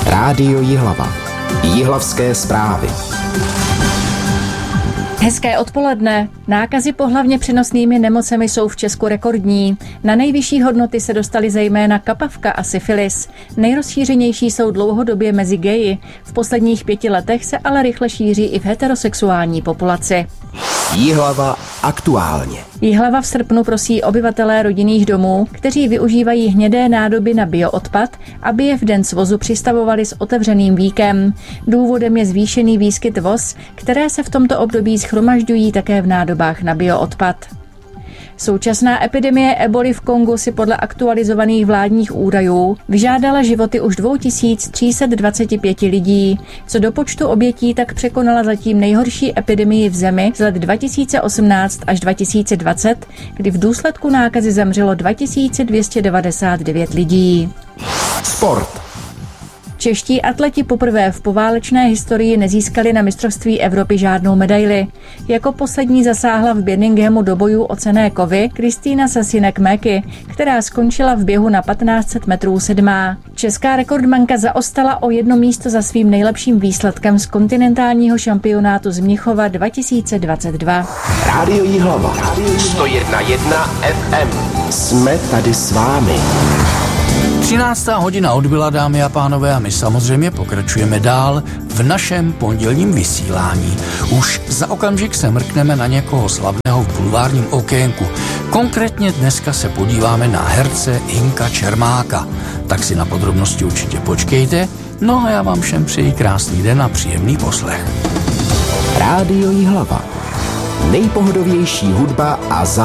Rádio Jihlava. Jihlavské zprávy. Hezké odpoledne. Nákazy pohlavně přenosnými nemocemi jsou v Česku rekordní. Na nejvyšší hodnoty se dostaly zejména kapavka a syfilis. Nejrozšířenější jsou dlouhodobě mezi geji. V posledních 5 letech se ale rychle šíří i v heterosexuální populaci. Jihlava aktuálně. Jihlava v srpnu prosí obyvatelé rodinných domů, kteří využívají hnědé nádoby na bioodpad, aby je v den svozu přistavovali s otevřeným víkem. Důvodem je zvýšený výskyt vos, které se v tomto období shromažďují také v nádobách na bioodpad. Současná epidemie eboly v Kongu si podle aktualizovaných vládních údajů vyžádala životy už 2325 lidí. Co do počtu obětí, tak překonala zatím nejhorší epidemii v zemi z let 2018 až 2020, kdy v důsledku nákazy zemřelo 2299 lidí. Sport. Čeští atleti poprvé v poválečné historii nezískali na mistrovství Evropy žádnou medaili. Jako poslední zasáhla v Birminghamu do bojů o cenné kovy Kristýna Sasinek-Mäki, která skončila v běhu na 1500 metrů 7. Česká rekordmanka zaostala o 1 místo za svým nejlepším výsledkem z kontinentálního šampionátu z Mnichova 2022. Rádio Jihlava. 101,1 FM. Jsme tady s vámi. 13. hodina odbyla, dámy a pánové, a my samozřejmě pokračujeme dál v našem pondělním vysílání. Už za okamžik se mrkneme na někoho slavného v bulvárním okénku. Konkrétně dneska se podíváme na herce Hinka Čermáka. Tak si na podrobnosti určitě počkejte. No a já vám všem přeji krásný den a příjemný poslech. Rádio Jihlava. Nejpohodovější hudba a